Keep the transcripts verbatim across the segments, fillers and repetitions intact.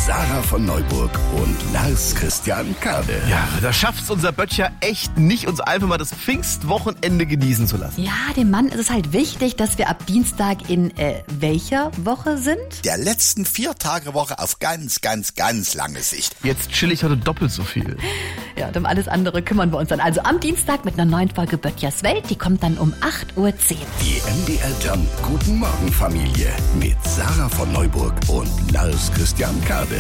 Sarah von Neuburg und Lars Christian Kade. Ja, da schafft's unser Böttcher echt nicht, uns einfach mal das Pfingstwochenende genießen zu lassen. Ja, dem Mann ist es halt wichtig, dass wir ab Dienstag in äh, welcher Woche sind? Der letzten vier Tage Woche auf ganz, ganz, ganz lange Sicht. Jetzt chill ich heute doppelt so viel. Ja, und um alles andere kümmern wir uns dann. Also am Dienstag mit einer neuen Folge Böttchers Welt. Die kommt dann um acht Uhr zehn. Die M D R Jump Guten Morgen Familie mit Sarah von Neuburg und Lars Christian Kade.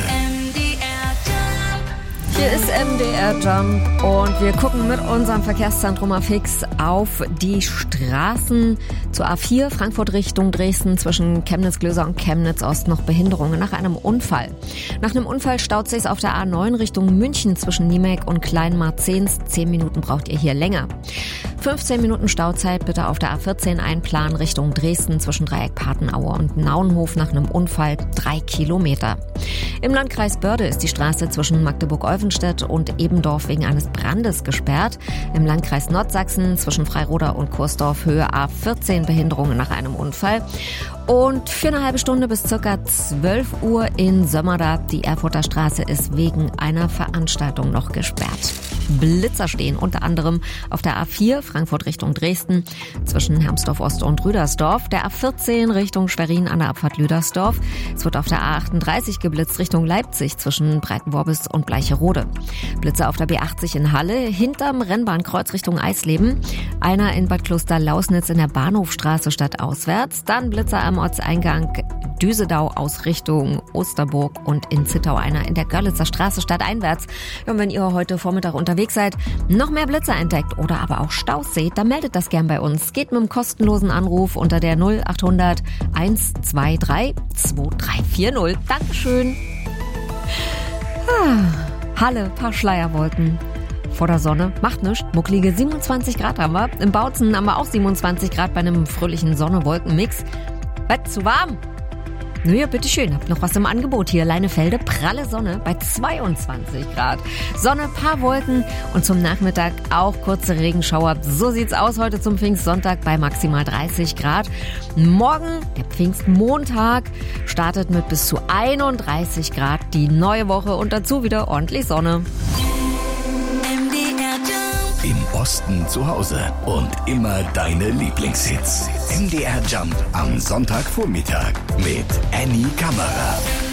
Hier ist M D R Jump und wir gucken mit unserem Verkehrszentrum Afix auf die Straßen zur A vier Frankfurt Richtung Dresden zwischen Chemnitz-Glöser und Chemnitz-Ost noch Behinderungen nach einem Unfall. Nach einem Unfall staut sich auf der A neun Richtung München zwischen Niemek und Kleinmarzens. Zehn Minuten braucht ihr hier länger. fünfzehn Minuten Stauzeit bitte auf der A vierzehn einplanen Richtung Dresden zwischen Dreieck Patenaue und Naunhof nach einem Unfall drei Kilometer. Im Landkreis Börde ist die Straße zwischen Magdeburg-Olvenstedt und Ebendorf wegen eines Brandes gesperrt. Im Landkreis Nordsachsen zwischen Freiroda und Kursdorf Höhe A vierzehn Behinderungen nach einem Unfall. Und für eine halbe Stunde bis circa zwölf Uhr in Sömmerda. Die Erfurter Straße ist wegen einer Veranstaltung noch gesperrt. Blitzer stehen unter anderem auf der A vier Frankfurt Richtung Dresden zwischen Hermsdorf Ost und Rüdersdorf, der A vierzehn Richtung Schwerin an der Abfahrt Lüdersdorf. Es wird auf der A achtunddreißig geblitzt Richtung Leipzig zwischen Breitenworbis und Bleicherode. Blitze auf der B achtzig in Halle, hinterm Rennbahnkreuz Richtung Eisleben. Einer in Bad Kloster-Lausnitz in der Bahnhofstraße stadtauswärts. Dann Blitzer am Ortseingang Düsedau aus Richtung Osterburg und in Zittau einer in der Görlitzer Straße stadteinwärts. Und wenn ihr heute Vormittag unterwegs seid, noch mehr Blitzer entdeckt oder aber auch Staus seht, dann meldet das gern bei uns. Geht mit einem kostenlosen Anruf unter der null achthundert eins zwei drei zwei drei vier null. Dankeschön. Ah, Halle, paar Schleierwolken. Vor der Sonne, macht nichts, mucklige siebenundzwanzig Grad haben wir. Im Bautzen haben wir auch siebenundzwanzig Grad bei einem fröhlichen Sonne-Wolken-Mix. Was, zu warm? Naja, bitteschön, habt noch was im Angebot hier. Leinefelde, pralle Sonne bei zweiundzwanzig Grad. Sonne, paar Wolken und zum Nachmittag auch kurze Regenschauer. So sieht's aus heute zum Pfingstsonntag bei maximal dreißig Grad. Morgen, der Pfingstmontag, startet mit bis zu einunddreißig Grad die neue Woche und dazu wieder ordentlich Sonne. Im Osten zu Hause und immer deine Lieblingshits. M D R Jump am Sonntagvormittag mit Annie Kammerer.